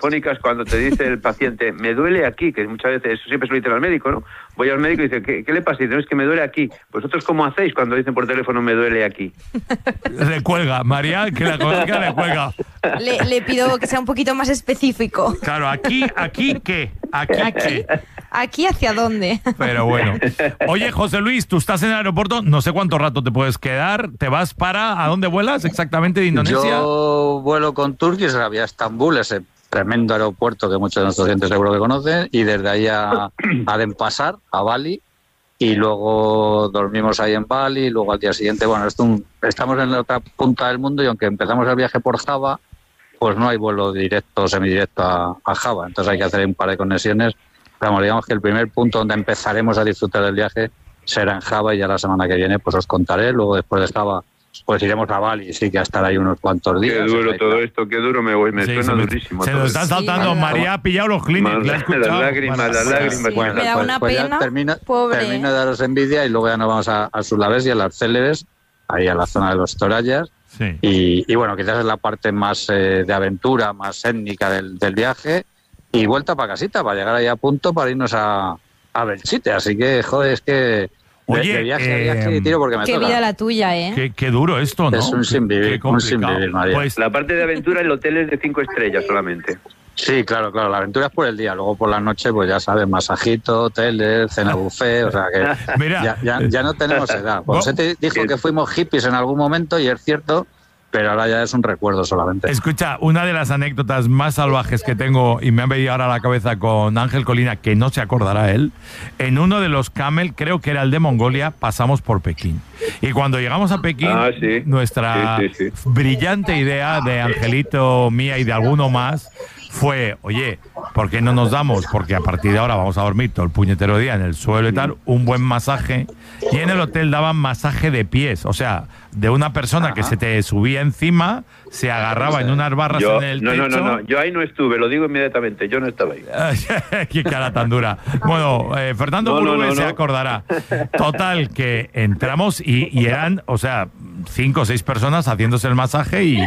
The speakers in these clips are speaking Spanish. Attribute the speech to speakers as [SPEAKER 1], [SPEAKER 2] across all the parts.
[SPEAKER 1] telefónicas cuando te dice el paciente, me duele aquí, que muchas veces eso siempre se lo dicen al médico, ¿no? Voy al médico y dice, ¿qué le pasa? Y dice, no, es que me duele aquí. ¿Vosotros cómo hacéis cuando dicen por teléfono, me duele aquí?
[SPEAKER 2] Le cuelga, María, que la conozca, le cuelga.
[SPEAKER 3] Le pido que sea un poquito más específico.
[SPEAKER 2] Claro, aquí ¿qué? ¿Aquí qué?
[SPEAKER 3] ¿Aquí hacia dónde?
[SPEAKER 2] Pero bueno. Oye, José Luis, tú estás en el aeropuerto, no sé cuánto rato te puedes quedar. ¿Te vas ¿a dónde vuelas exactamente de Indonesia?
[SPEAKER 4] Yo vuelo con Turkish Airlines a Estambul, ese tremendo aeropuerto que muchos de nuestros clientes seguro que conocen, y desde ahí a Denpasar, a Bali, y luego dormimos ahí en Bali, y luego al día siguiente, bueno, estamos en la otra punta del mundo y aunque empezamos el viaje por Java, pues no hay vuelo directo o semidirecto a Java, entonces hay que hacer un par de conexiones. Pero digamos que el primer punto donde empezaremos a disfrutar del viaje será en Java y ya la semana que viene pues os contaré. Luego después de Java pues iremos a Bali, sí que a estar ahí unos cuantos días.
[SPEAKER 1] Qué duro todo esto, qué duro me voy, me suena durísimo.
[SPEAKER 2] Se nos están saltando, sí, María ha pillado los clínicos,
[SPEAKER 1] las lágrimas.
[SPEAKER 3] Sí, bueno, me da una pena, pobre.
[SPEAKER 4] Termino de daros envidia y luego ya nos vamos a Sulawesi, a las Célebes, ahí a la zona de los Torayas.
[SPEAKER 2] Sí.
[SPEAKER 4] Y bueno, quizás es la parte más de aventura, más étnica del viaje. Y vuelta para casita, para llegar ahí a punto para irnos a Belchite. Así que, joder, es que
[SPEAKER 2] oye,
[SPEAKER 4] de viaje a viaje tiro porque me
[SPEAKER 3] qué
[SPEAKER 4] toca.
[SPEAKER 3] Vida la tuya, ¿eh?
[SPEAKER 2] Qué duro esto, ¿no?
[SPEAKER 4] Es un sinvivir, María.
[SPEAKER 2] Pues,
[SPEAKER 1] la parte de aventura, el hotel es de 5 estrellas solamente.
[SPEAKER 4] Sí, claro, la aventura es por el día. Luego por la noche, pues ya sabes, masajito, hoteles, cena buffet, o sea que
[SPEAKER 2] mira,
[SPEAKER 4] ya no tenemos edad. José te dijo que fuimos hippies en algún momento y es cierto, pero ahora ya es un recuerdo solamente.
[SPEAKER 2] Escucha, una de las anécdotas más salvajes que tengo, y me han venido ahora a la cabeza con Ángel Colina, que no se acordará él, en uno de los Camel, creo que era el de Mongolia, pasamos por Pekín. Y cuando llegamos a Pekín, nuestra brillante idea de Angelito, mía y de alguno más, fue, oye, ¿por qué no nos damos? Porque a partir de ahora vamos a dormir todo el puñetero día en el suelo y tal, un buen masaje. Y en el hotel daban masaje de pies, o sea, de una persona que se te subía encima, se agarraba en unas barras en el techo.
[SPEAKER 1] No, yo ahí no estuve, lo digo inmediatamente, yo no estaba ahí.
[SPEAKER 2] Qué cara tan dura. Bueno, Fernando Burube se acordará. Total, que entramos y eran, o sea, 5 o 6 personas haciéndose el masaje y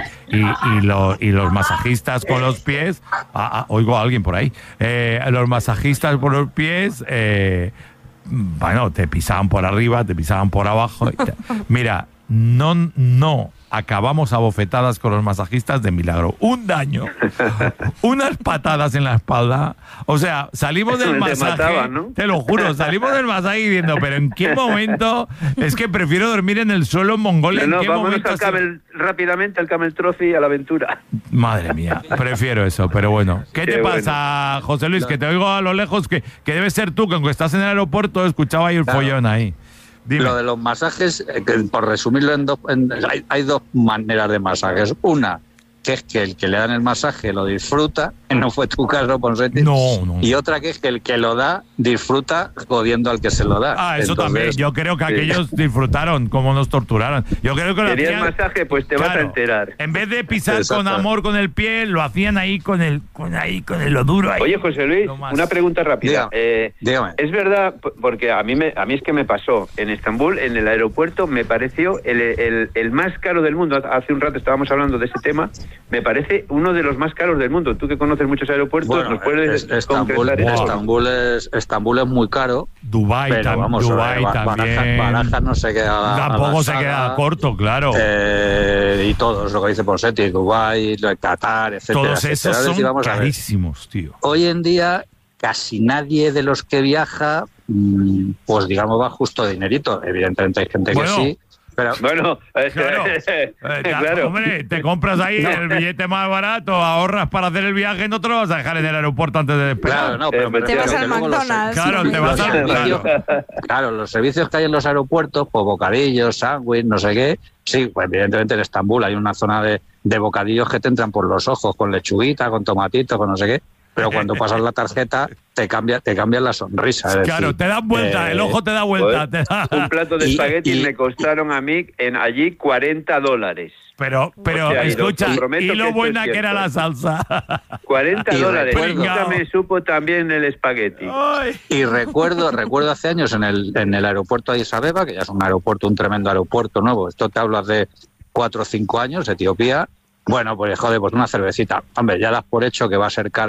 [SPEAKER 2] los masajistas con los pies, oigo a alguien por ahí, los masajistas por los pies, bueno, te pisaban por arriba, te pisaban por abajo. Mira, no acabamos a bofetadas con los masajistas de milagro. Un daño, unas patadas en la espalda. O sea, salimos del masaje, mataban, ¿no? Te lo juro, salimos del masaje diciendo, pero ¿en qué momento? Es que prefiero dormir en el suelo en Mongolia.
[SPEAKER 1] No, vámonos rápidamente al Camel Trophy, a la aventura.
[SPEAKER 2] Madre mía, prefiero eso, pero bueno. ¿Qué te pasa, José Luis? Que te oigo a lo lejos, que debe ser tú, que aunque estás en el aeropuerto, escuchaba ahí el follón ahí. Dime.
[SPEAKER 4] Lo de los masajes, por resumirlo hay dos maneras de masajes. Una, que es que el que le dan el masaje lo disfruta, no fue tu caso, Ponseti.
[SPEAKER 2] No.
[SPEAKER 4] Y otra que es que el que lo da disfruta jodiendo al que se lo da.
[SPEAKER 2] Eso también. Yo creo que aquellos disfrutaron como nos torturaron. Yo creo que lo hacían,
[SPEAKER 1] el masaje, pues te vas a enterar.
[SPEAKER 2] En vez de pisar con amor con el pie, lo hacían ahí con lo duro ahí.
[SPEAKER 1] Oye, José Luis, una pregunta rápida.
[SPEAKER 4] Dígame.
[SPEAKER 1] Es verdad, porque a mí es que me pasó en Estambul, en el aeropuerto, me pareció el más caro del mundo. Hace un rato estábamos hablando de ese tema. Me parece uno de los más caros del mundo. Tú que conoces muchos aeropuertos,
[SPEAKER 4] bueno,
[SPEAKER 1] ¿nos puedes concretar eso?
[SPEAKER 4] Estambul es muy caro.
[SPEAKER 2] Dubái también.
[SPEAKER 4] Barajas no se queda.
[SPEAKER 2] Tampoco se queda corto, claro.
[SPEAKER 4] Y todos, lo que dice Ponseti, Dubái, Qatar, etcétera.
[SPEAKER 2] Todos esos son carísimos, tío.
[SPEAKER 4] Hoy en día, casi nadie de los que viaja, pues digamos, va justo de dinerito. Evidentemente hay gente que sí. Pero,
[SPEAKER 1] bueno,
[SPEAKER 2] claro. Hombre, te compras ahí el billete más barato, ahorras para hacer el viaje, no te lo vas a dejar en el aeropuerto antes de despegar.
[SPEAKER 4] Claro, no, pero
[SPEAKER 3] te vas al McDonald's.
[SPEAKER 4] Claro, los servicios que hay en los aeropuertos, pues bocadillos, sándwich, no sé qué. Sí, pues evidentemente en Estambul hay una zona de bocadillos que te entran por los ojos, con lechuguita, con tomatito, con no sé qué. Pero cuando pasas la tarjeta, te cambian la sonrisa.
[SPEAKER 2] Claro, te das vuelta, el ojo te da vuelta.
[SPEAKER 1] Un plato de espaguetis me costaron a mí allí $40.
[SPEAKER 2] Pero o sea, escucha, y lo buena que era la salsa.
[SPEAKER 1] $40. Nunca me supo también el espagueti.
[SPEAKER 4] Y recuerdo hace años en el aeropuerto de Addis Abeba, que ya es un tremendo aeropuerto nuevo. Esto te hablo hace 4 o 5 años, Etiopía. Bueno, pues joder, pues una cervecita. Hombre, ya das por hecho que va a ser caro